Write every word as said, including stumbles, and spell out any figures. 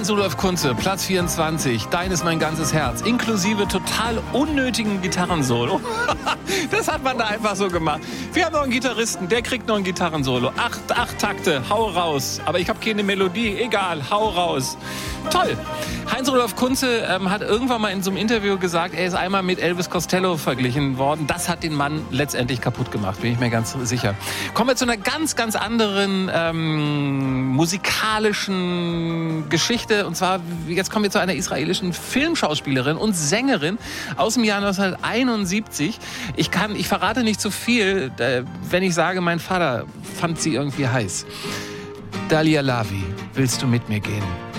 Heinz-Rudolf Kunze, Platz vierundzwanzig. Dein ist mein ganzes Herz. Inklusive total unnötigen Gitarrensolo. Das hat man da einfach so gemacht. Wir haben noch einen Gitarristen, der kriegt noch ein Gitarrensolo. Acht, acht Takte, hau raus. Aber ich habe keine Melodie, egal, hau raus. Toll. Heinz-Rudolf Kunze ähm, hat irgendwann mal in so einem Interview gesagt, er ist einmal mit Elvis Costello verglichen worden. Das hat den Mann letztendlich kaputt gemacht, bin ich mir ganz sicher. Kommen wir zu einer ganz, ganz anderen ähm, musikalischen Geschichte. Und zwar, jetzt kommen wir zu einer israelischen Filmschauspielerin und Sängerin aus dem Jahr neunzehnhunderteinundsiebzig. Ich kann, ich verrate nicht zu viel, äh, wenn ich sage, mein Vater fand sie irgendwie heiß. Dalia Lavi, willst du mit mir gehen?